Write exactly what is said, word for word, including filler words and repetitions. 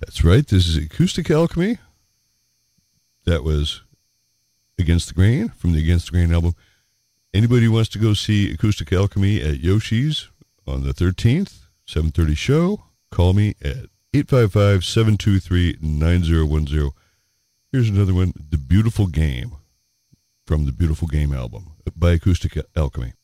That's right. This is Acoustic Alchemy. That was Against the Grain from the Against the Grain album. Anybody who wants to go see Acoustic Alchemy at Yoshi's on the thirteenth, seven thirty show, call me at eight five five, seven two three, nine zero one zero. Here's another one, The Beautiful Game, from the Beautiful Game album by Acoustic Alchemy.